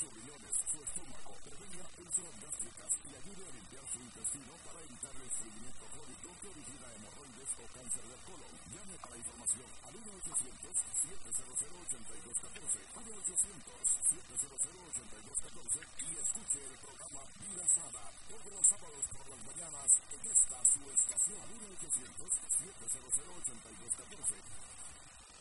sus riñones, su estómago, prevenga úlceras gástricas y ayude a limpiar su intestino para evitar el estreñimiento crónico que origina hemorroides o cáncer del colon. Llame para información al 1-800-700-8214, 1-800-700-8214 y escuche el programa Vida Sana todos los sábados por las mañanas en esta su estación al 1-800-700-8214.